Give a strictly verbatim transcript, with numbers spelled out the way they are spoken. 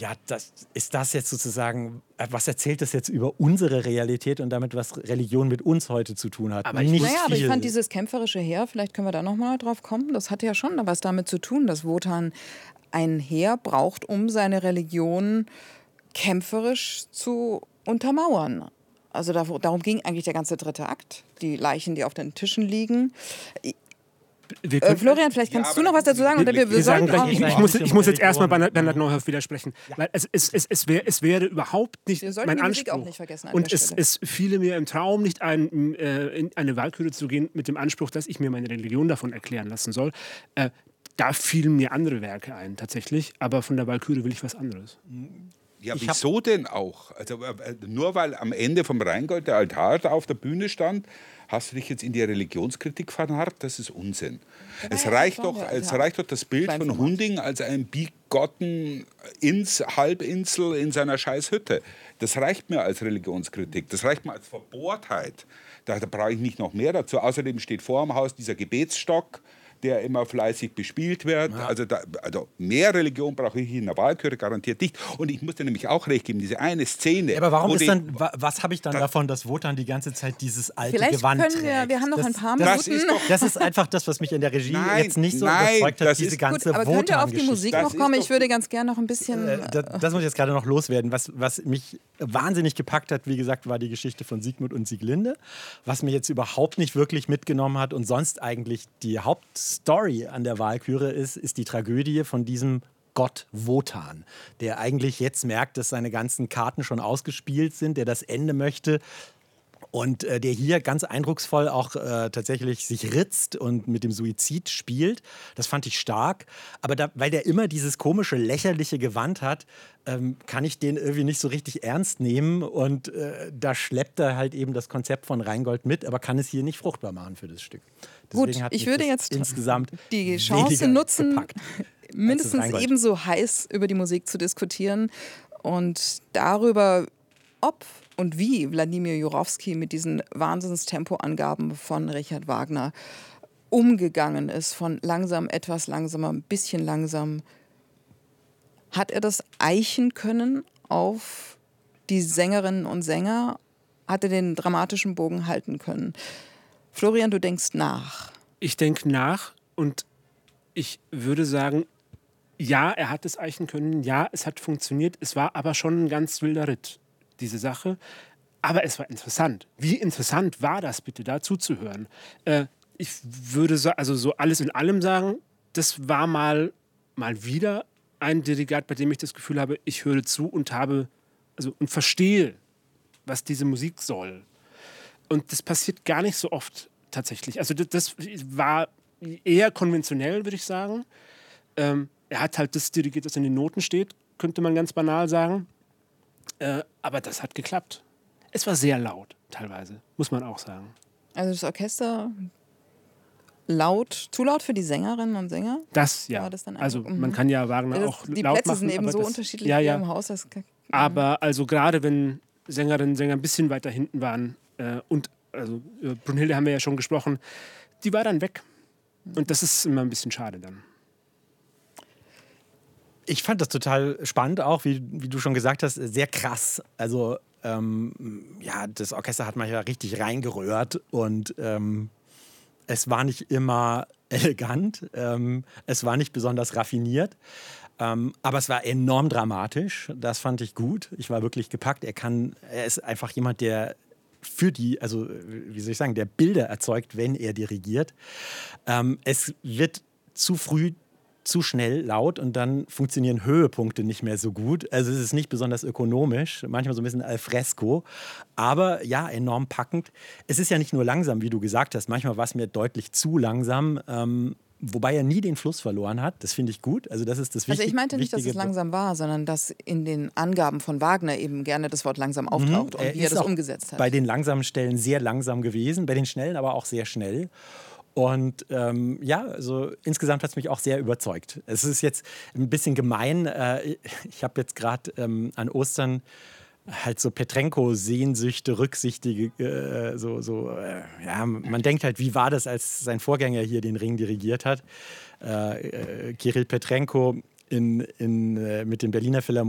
ja, das, ist das jetzt sozusagen, was erzählt das jetzt über unsere Realität und damit, was Religion mit uns heute zu tun hat? Aber ich, naja, aber ich fand dieses kämpferische Heer, vielleicht können wir da nochmal drauf kommen, das hat ja schon was damit zu tun, dass Wotan ein Heer braucht, um seine Religion kämpferisch zu untermauern. Also da, darum ging eigentlich der ganze dritte Akt. Die Leichen, die auf den Tischen liegen. Äh, Florian, vielleicht kannst ja, du noch was dazu sagen. Wir, wir, wir, wir sagen gleich, ich, ich, muss, ich muss jetzt erstmal Bernhard, Bernhard Neuhoff widersprechen. Ja. Weil es, es, es, es, wär, es wäre überhaupt nicht mein die Anspruch. Auch nicht vergessen an und der es, es fiele mir im Traum nicht ein, äh, in eine Walküre zu gehen mit dem Anspruch, dass ich mir meine Religion davon erklären lassen soll. Äh, da fielen mir andere Werke ein, tatsächlich. Aber von der Walküre will ich was anderes. Ja, ich wieso denn auch? Also, nur weil am Ende vom Rheingold der Altar da auf der Bühne stand, hast du dich jetzt in die Religionskritik vernarrt? Das ist Unsinn. Es reicht, doch, es reicht doch das Bild von Hunding als einen bigotten Ins, Halbinsel in seiner Scheißhütte. Das reicht mir als Religionskritik. Das reicht mir als Verbohrtheit. Da, da brauche ich nicht noch mehr dazu. Außerdem steht vor dem Haus dieser Gebetsstock, der immer fleißig bespielt wird. Ja. Also, da, also mehr Religion brauche ich in der Walküre garantiert nicht. Und ich muss dir nämlich auch recht geben, diese eine Szene. Ja, aber warum ist dann, was habe ich dann da, davon, dass Wotan die ganze Zeit dieses alte vielleicht Gewand können trägt? wir, wir haben noch das, ein paar das, Minuten. Das ist, doch, das ist einfach das, was mich in der Regie nein, jetzt nicht so nein, überzeugt hat, diese ist, ganze gut, aber Wotan-Geschichte. könnt ihr auf die Musik noch kommen? Ich würde ganz gerne noch ein bisschen... Äh, das, das muss ich jetzt gerade noch loswerden. Was, was mich wahnsinnig gepackt hat, wie gesagt, war die Geschichte von Siegmund und Sieglinde. Was mir jetzt überhaupt nicht wirklich mitgenommen hat und sonst eigentlich die Hauptstory an der Walküre ist, ist die Tragödie von diesem Gott Wotan, der eigentlich jetzt merkt, dass seine ganzen Karten schon ausgespielt sind, der das Ende möchte. Und äh, der hier ganz eindrucksvoll auch äh, tatsächlich sich ritzt und mit dem Suizid spielt. Das fand ich stark. Aber da, weil der immer dieses komische, lächerliche Gewand hat, ähm, kann ich den irgendwie nicht so richtig ernst nehmen. Und äh, da schleppt er halt eben das Konzept von Rheingold mit, aber kann es hier nicht fruchtbar machen für das Stück. Deswegen Gut, ich würde jetzt insgesamt die Chance nutzen, gepackt, mindestens ebenso heiß über die Musik zu diskutieren und darüber, ob und wie Wladimir Jurowski mit diesen Wahnsinnstempoangaben von Richard Wagner umgegangen ist, von langsam, etwas langsamer, ein bisschen langsam. Hat er das eichen können auf die Sängerinnen und Sänger? Hat er den dramatischen Bogen halten können? Florian, du denkst nach. Ich denke nach und ich würde sagen, ja, er hat es eichen können, ja, es hat funktioniert, es war aber schon ein ganz wilder Ritt, diese Sache. Aber es war interessant. Wie interessant war das bitte, da zuzuhören? Äh, ich würde so, also so alles in allem sagen, das war mal, mal wieder ein Dirigat, bei dem ich das Gefühl habe, ich höre zu und habe, also und verstehe, was diese Musik soll. Und das passiert gar nicht so oft tatsächlich. Also das, das war eher konventionell, würde ich sagen. Ähm, er hat halt das dirigiert, das in den Noten steht, könnte man ganz banal sagen. Äh, aber das hat geklappt. Es war sehr laut, teilweise, muss man auch sagen. Also das Orchester laut, zu laut für die Sängerinnen und Sänger? Das, ja. Das dann also man kann ja Wagner das, auch die laut Plätze machen. Die Plätze sind eben so das, unterschiedlich ja, ja. hier im Haus. Das, aber also gerade wenn Sängerinnen und Sänger ein bisschen weiter hinten waren äh, und also über Brunhilde haben wir ja schon gesprochen, die war dann weg. Und das ist immer ein bisschen schade dann. Ich fand das total spannend auch, wie, wie du schon gesagt hast, sehr krass. Also ähm, ja, das Orchester hat manchmal richtig reingerührt und ähm, es war nicht immer elegant, ähm, es war nicht besonders raffiniert, ähm, aber es war enorm dramatisch. Das fand ich gut. Ich war wirklich gepackt. Er kann, er ist einfach jemand, der für die, also wie soll ich sagen, der Bilder erzeugt, wenn er dirigiert. Ähm, es wird zu früh zu schnell laut und dann funktionieren Höhepunkte nicht mehr so gut. Also es ist nicht besonders ökonomisch, manchmal so ein bisschen al fresco, aber ja, enorm packend. Es ist ja nicht nur langsam, wie du gesagt hast, manchmal war es mir deutlich zu langsam, ähm, wobei er nie den Fluss verloren hat. Das finde ich gut. Also das ist das Wichtige. Also ich meinte nicht, dass es langsam war, sondern dass in den Angaben von Wagner eben gerne das Wort langsam auftaucht mhm, und wie er das umgesetzt hat. Bei den langsamen Stellen sehr langsam gewesen, bei den schnellen aber auch sehr schnell. Und ähm, ja, also insgesamt hat es mich auch sehr überzeugt. Es ist jetzt ein bisschen gemein. Äh, ich habe jetzt gerade ähm, an Ostern halt so Petrenko-Sehnsüchte, rücksichtige, äh, so, so äh, ja, man denkt halt, wie war das, als sein Vorgänger hier den Ring dirigiert hat? Äh, äh, Kirill Petrenko in, in, äh, mit den Berliner Philharmonien.